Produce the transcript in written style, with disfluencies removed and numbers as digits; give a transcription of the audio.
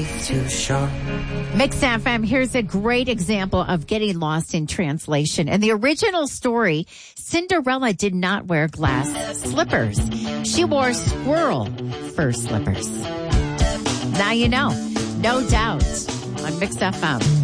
life's too short. Mix FM, here's a great example of getting lost in translation. In the original story, Cinderella did not wear glass slippers. She wore squirrel fur slippers. Now you know. No doubt on Mix FM.